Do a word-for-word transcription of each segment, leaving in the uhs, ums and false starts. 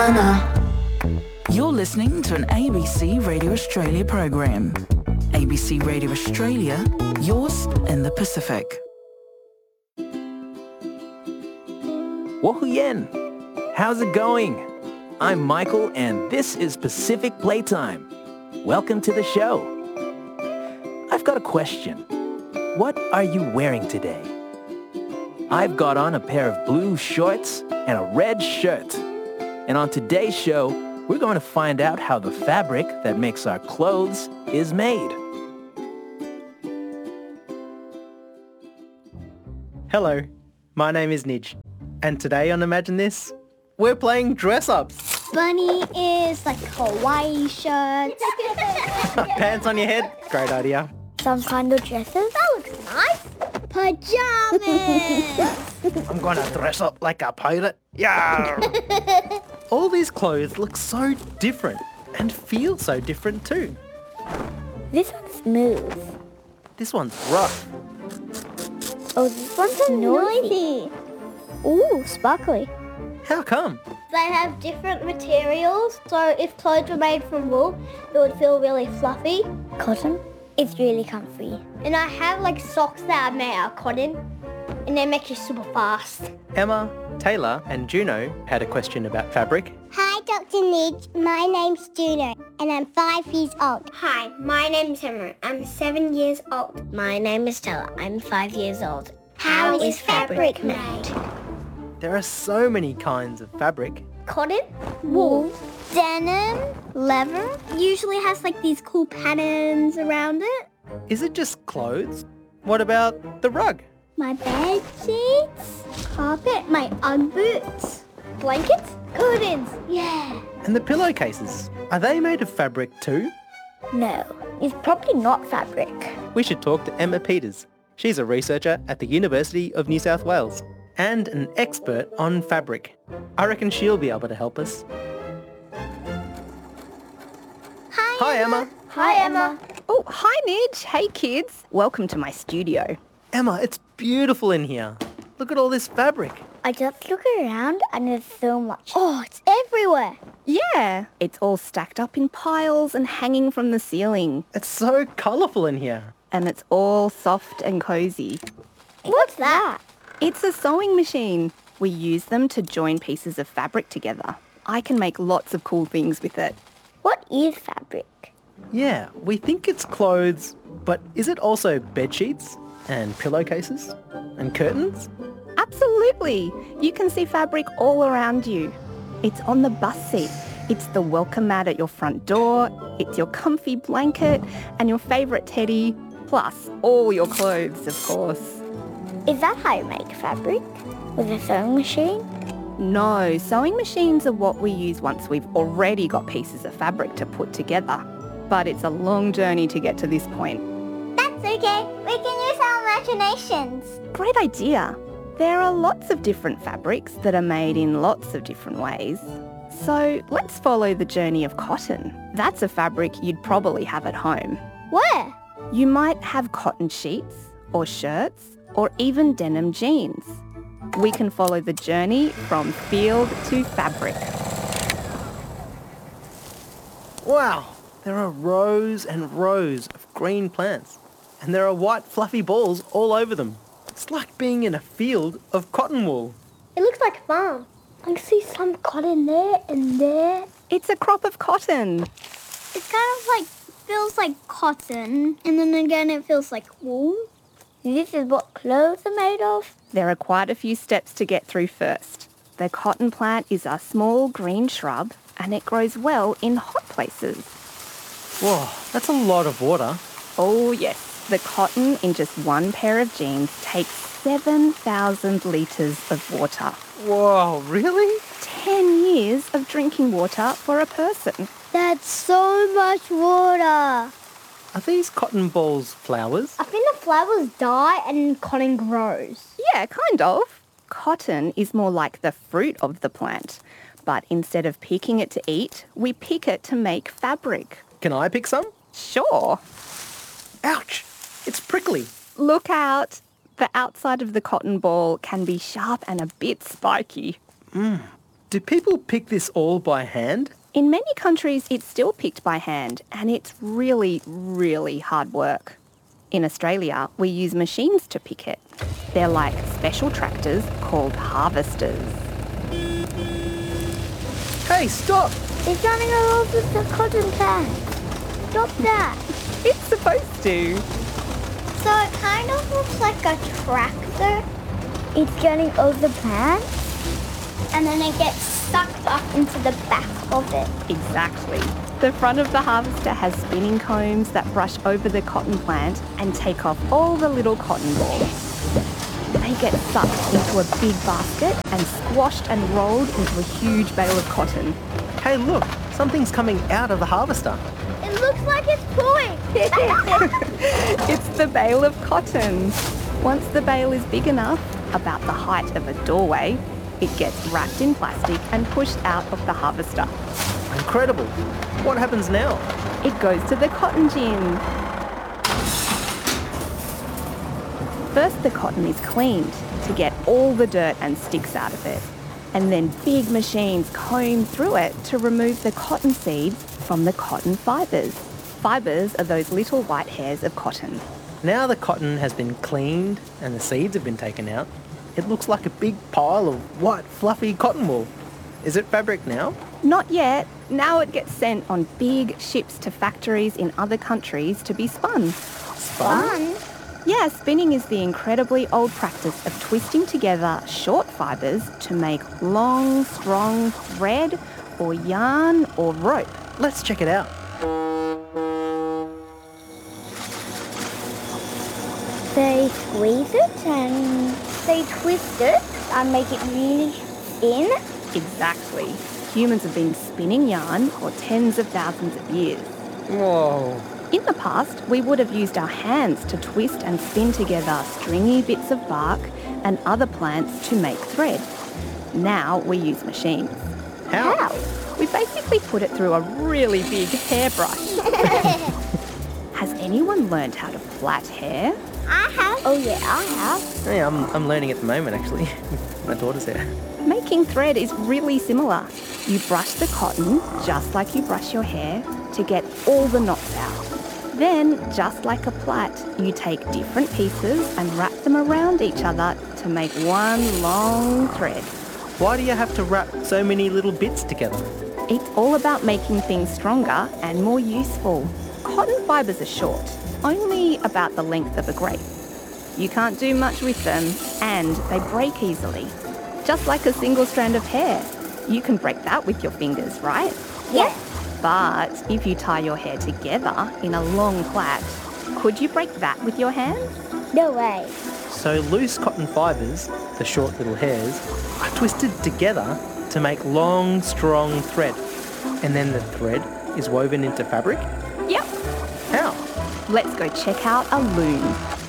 You're listening to an A B C Radio Australia program. A B C Radio Australia, yours in the Pacific. Wohuyen! How's it going? I'm Michael and this is Pacific Playtime. Welcome to the show. I've got a question. What are you wearing today? I've got on a pair of blue shorts and a red shirt. And on today's show, we're going to find out how the fabric that makes our clothes is made. Hello, my name is Nidge, and today on Imagine This, we're playing dress-ups. Bunny is like Hawaii shirts. Pants on your head? Great idea. Some kind of dresses. That looks nice. Pajamas. I'm gonna dress up like a pirate. Yeah. All these clothes look so different and feel so different too. This one's smooth. This one's rough. Oh, this one's so noisy. Ooh, sparkly. How come? They have different materials, so if clothes were made from wool, it would feel really fluffy. Cotton? It's really comfy. And I have like socks that are made out of cotton, and they make you super fast. Emma, Taylor and Juno had a question about fabric. Hi, Doctor Nidge. My name's Juno, and I'm five years old. Hi, my name's Emma. I'm seven years old. My name is Taylor. I'm five years old. How, How is fabric, fabric made? There are so many kinds of fabric. Cotton, Wool, denim, leather. Usually has like these cool patterns around it. Is it just clothes? What about the rug? My bed sheets, carpet, my Ugg boots, blankets, curtains, yeah. And the pillowcases, are they made of fabric too? No, it's probably not fabric. We should talk to Emma Peters. She's a researcher at the University of New South Wales and an expert on fabric. I reckon she'll be able to help us. Hi, Hi, Emma. Hi, Emma. Oh, hi, Nidge. Hey, kids. Welcome to my studio. Emma, it's beautiful in here. Look at all this fabric. I just look around and there's so much. Oh, it's everywhere. Yeah, it's all stacked up in piles and hanging from the ceiling. It's so colourful in here. And it's all soft and cozy. What's that? It's a sewing machine. We use them to join pieces of fabric together. I can make lots of cool things with it. What is fabric? Yeah, we think it's clothes, but is it also bed sheets and pillowcases and curtains? Absolutely. You can see fabric all around you. It's on the bus seat. It's the welcome mat at your front door. It's your comfy blanket and your favourite teddy, plus all your clothes, of course. Is that how you make fabric? With a sewing machine? No, sewing machines are what we use once we've already got pieces of fabric to put together. But it's a long journey to get to this point. That's okay. We can use our imaginations. Great idea. There are lots of different fabrics that are made in lots of different ways. So let's follow the journey of cotton. That's a fabric you'd probably have at home. Where? You might have cotton sheets or shirts or even denim jeans. We can follow the journey from field to fabric. Wow, there are rows and rows of green plants, and there are white fluffy balls all over them. It's like being in a field of cotton wool. It looks like a farm. I can see some cotton there and there. It's a crop of cotton. It kind of like feels like cotton, and then again it feels like wool. This is what clothes are made of? There are quite a few steps to get through first. The cotton plant is a small green shrub and it grows well in hot places. Whoa, that's a lot of water. Oh yes, the cotton in just one pair of jeans takes seven thousand litres of water. Whoa, really? ten years of drinking water for a person. That's so much water. Are these cotton balls flowers? I think the flowers die and cotton grows. Yeah, kind of. Cotton is more like the fruit of the plant. But instead of picking it to eat, we pick it to make fabric. Can I pick some? Sure. Ouch! It's prickly. Look out. The outside of the cotton ball can be sharp and a bit spiky. Mmm, Do people pick this all by hand? In many countries, it's still picked by hand, and it's really, really hard work. In Australia, we use machines to pick it. They're like special tractors called harvesters. Hey, stop! It's running all over the cotton plant. Stop that. It's supposed to. So it kind of looks like a tractor. It's getting over the plants, and then it gets sucked up into the back of it. Exactly. The front of the harvester has spinning combs that brush over the cotton plant and take off all the little cotton balls. They get sucked into a big basket and squashed and rolled into a huge bale of cotton. Hey, look! Something's coming out of the harvester. It looks like it's pulling. It's the bale of cotton. Once the bale is big enough, about the height of a doorway, it gets wrapped in plastic and pushed out of the harvester. Incredible! What happens now? It goes to the cotton gin. First, the cotton is cleaned to get all the dirt and sticks out of it. And then big machines comb through it to remove the cotton seeds from the cotton fibres. Fibres are those little white hairs of cotton. Now the cotton has been cleaned and the seeds have been taken out. It looks like a big pile of white, fluffy cotton wool. Is it fabric now? Not yet. Now it gets sent on big ships to factories in other countries to be spun. Spun? Yeah, spinning is the incredibly old practice of twisting together short fibres to make long, strong thread or yarn or rope. Let's check it out. They squeeze it and they twist it and make it really thin. Exactly. Humans have been spinning yarn for tens of thousands of years. Whoa. In the past, we would have used our hands to twist and spin together stringy bits of bark and other plants to make thread. Now we use machines. How? How? We basically put it through a really big hairbrush. Has anyone learned how to plait hair? I have. Oh yeah, I have. Yeah, I'm, I'm learning at the moment, actually. My daughter's here. Making thread is really similar. You brush the cotton just like you brush your hair to get all the knots out. Then, just like a plait, you take different pieces and wrap them around each other to make one long thread. Why do you have to wrap so many little bits together? It's all about making things stronger and more useful. Cotton fibres are short, only about the length of a grape. You can't do much with them, and they break easily. Just like a single strand of hair. You can break that with your fingers, right? Yes. But if you tie your hair together in a long plait, could you break that with your hands? No way. So loose cotton fibres, the short little hairs, are twisted together to make long, strong thread. And then the thread is woven into fabric? Yep. How? Let's go check out a loom.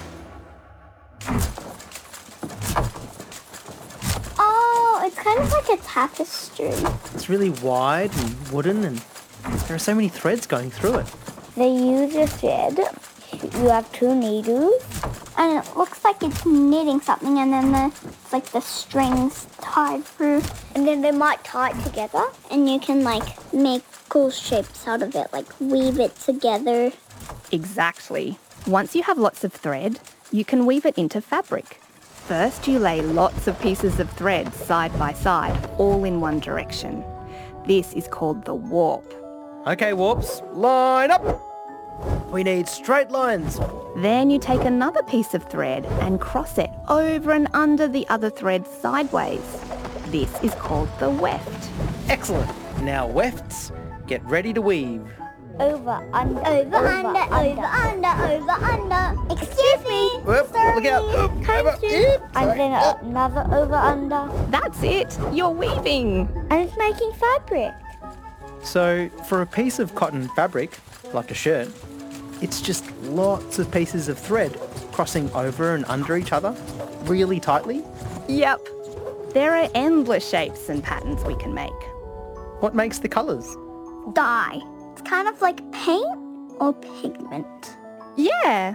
Oh, it's kind of like a tapestry. It's really wide and wooden, and there are so many threads going through it. They use a thread. You have two needles, and it looks like it's knitting something, and then the, it's like the strings tied through, and then they might tie it together, and you can like make cool shapes out of it, like weave it together. Exactly. Once you have lots of thread, you can weave it into fabric. First, you lay lots of pieces of thread side by side, all in one direction. This is called the warp. Okay, warps, line up! We need straight lines. Then you take another piece of thread and cross it over and under the other thread sideways. This is called the weft. Excellent. Now wefts, get ready to weave. Over, under, over, under, over, under, over, under. Excuse me. Whoop, look out. Oop, over. Yep, And sorry. then another over, under. That's it. You're weaving. And it's making fabric. So for a piece of cotton fabric, like a shirt, it's just lots of pieces of thread crossing over and under each other really tightly. Yep. There are endless shapes and patterns we can make. What makes the colours? Dye. It's kind of like paint or pigment. Yeah.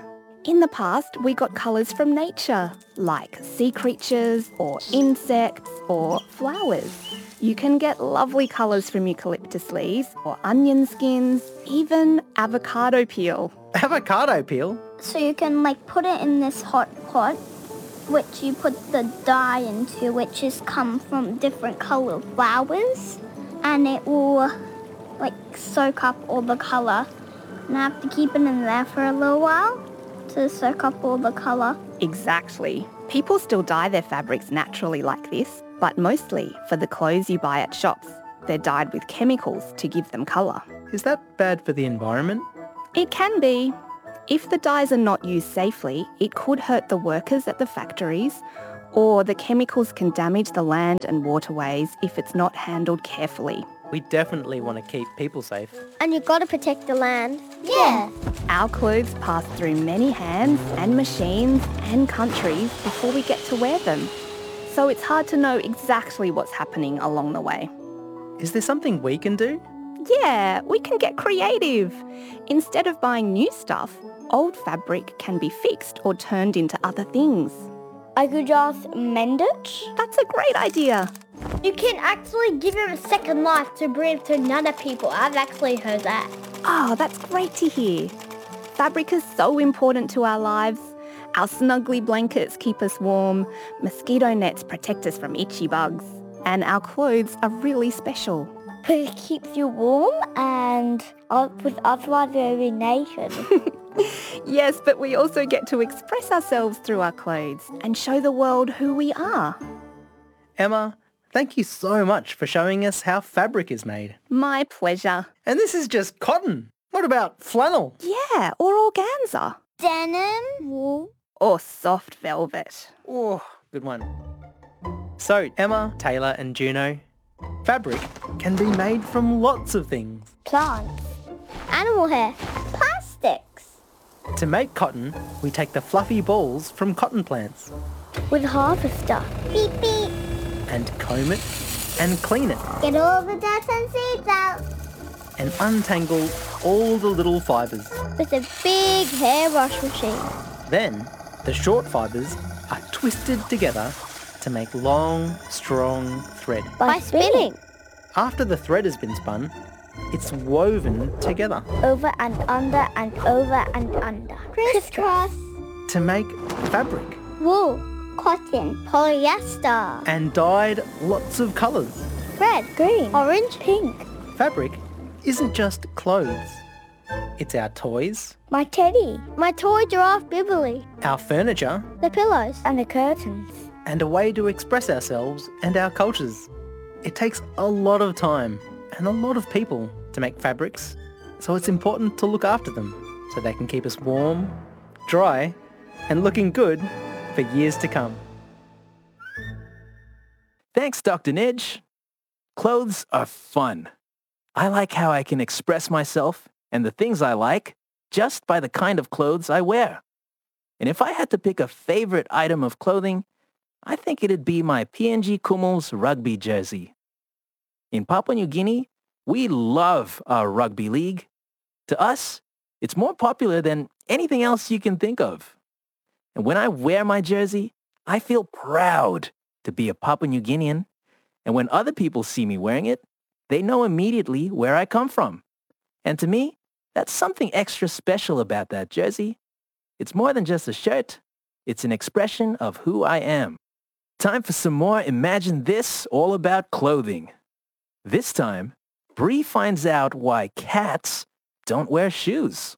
In the past, we got colours from nature, like sea creatures or insects or flowers. You can get lovely colours from eucalyptus leaves or onion skins, even avocado peel. Avocado peel? So you can like put it in this hot pot, which you put the dye into, which is come from different coloured flowers, and it will like soak up all the colour. And I have to keep it in there for a little while to soak up all the colour. Exactly. People still dye their fabrics naturally like this, but mostly for the clothes you buy at shops. They're dyed with chemicals to give them colour. Is that bad for the environment? It can be. If the dyes are not used safely, it could hurt the workers at the factories, or the chemicals can damage the land and waterways if it's not handled carefully. We definitely want to keep people safe. And you've got to protect the land. Yeah. Our clothes pass through many hands and machines and countries before we get to wear them. So it's hard to know exactly what's happening along the way. Is there something we can do? Yeah, we can get creative. Instead of buying new stuff, old fabric can be fixed or turned into other things. I could just mend it. That's a great idea. You can actually give him a second life to breathe to another people. I've actually heard that. Oh, that's great to hear. Fabric is so important to our lives. Our snuggly blankets keep us warm, mosquito nets protect us from itchy bugs, and our clothes are really special. But it keeps you warm and with otherwise we'll be naked. Yes, but we also get to express ourselves through our clothes and show the world who we are. Emma, thank you so much for showing us how fabric is made. My pleasure. And this is just cotton. What about flannel? Yeah, or organza. Denim, wool. Or soft velvet. Oh, good one. So, Emma, Taylor and Juno, fabric can be made from lots of things. Plants. Animal hair. Plastics. To make cotton, we take the fluffy balls from cotton plants With harvester. Beep beep. and comb it and clean it Get all the dirt and seeds out. and untangle all the little fibres. With a big hairbrush machine. Then, the short fibres are twisted together to make long, strong thread. By spinning. After the thread has been spun, it's woven together Over and under and over and under. Crisscross. to make fabric Wool. Cotton. Polyester. and dyed lots of colours. Red. Green. Orange. Pink. Fabric isn't just clothes. It's our toys, My teddy. My toy giraffe Bibbly. our furniture, The pillows. And the curtains. and a way to express ourselves and our cultures. It takes a lot of time and a lot of people to make fabrics, so it's important to look after them so they can keep us warm, dry, and looking good for years to come. Thanks, Doctor Nidge. Clothes are fun. I like how I can express myself and the things I like just by the kind of clothes I wear. And if I had to pick a favorite item of clothing, I think it'd be my P N G Kumul's rugby jersey. In Papua New Guinea, we love our rugby league. To us, it's more popular than anything else you can think of. And when I wear my jersey, I feel proud to be a Papua New Guinean. And when other people see me wearing it, they know immediately where I come from. And to me, that's something extra special about that jersey. It's more than just a shirt. It's an expression of who I am. Time for some more Imagine This all about clothing. This time, Bree finds out why cats don't wear shoes.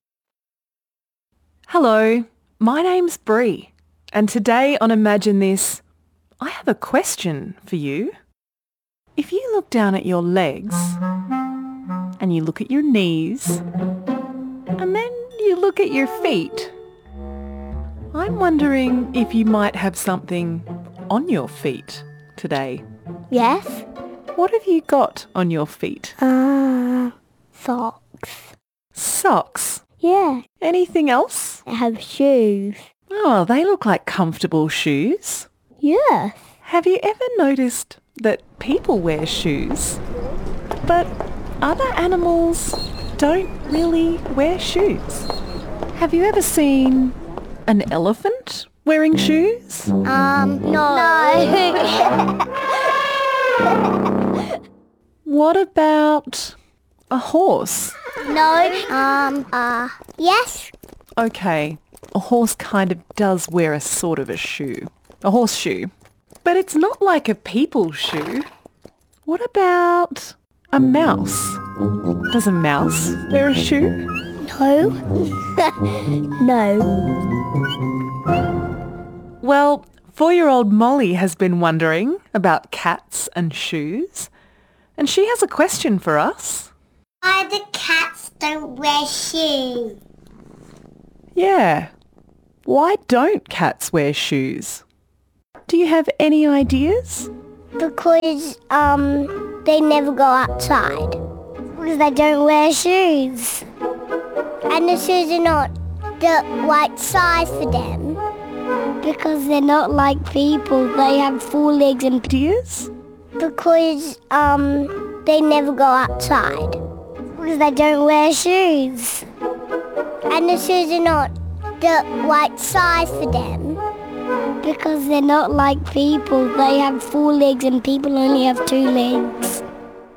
Hello, my name's Bree, and today on Imagine This, I have a question for you. If you look down at your legs, and you look at your knees, and then you look at your feet, I'm wondering if you might have something on your feet today. Yes? What have you got on your feet? Uh, socks. Socks? Yeah. Anything else? I have shoes. Oh, they look like comfortable shoes. Yes. Have you ever noticed that people wear shoes, but other animals don't really wear shoes? Have you ever seen an elephant wearing shoes? Um, no. No. What about a horse? No. Um, uh, yes. Okay, a horse kind of does wear a sort of a shoe. A horseshoe. But it's not like a people's shoe. What about a mouse? Does a mouse wear a shoe? No. No. Well, four-year-old Molly has been wondering about cats and shoes. And she has a question for us. Why do cats don't wear shoes? Yeah. Why don't cats wear shoes? Do you have any ideas? Because, um, they never go outside. Because they don't wear shoes. And the shoes are not the right size for them. Because they're not like people. They have four legs and... Ideas? Because, um, they never go outside. Because they don't wear shoes. And the shoes are not the right size for them. Because they're not like people. They have four legs and people only have two legs.